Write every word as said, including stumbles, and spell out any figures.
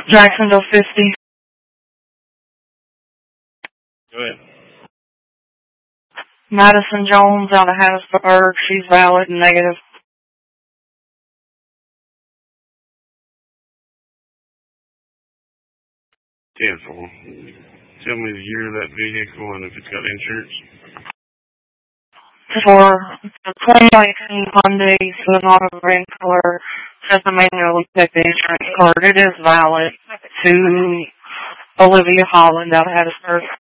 Jacksonville fifty. Go ahead. Madison Jones out of Hattiesburg. She's valid and negative. Cancel. Tell me the year of that vehicle and if it's got insurance. For the twenty nineteen Hyundai Sonata Green Color, has to manually check the insurance card. It is valid to Olivia Holland out of Hattiesburg.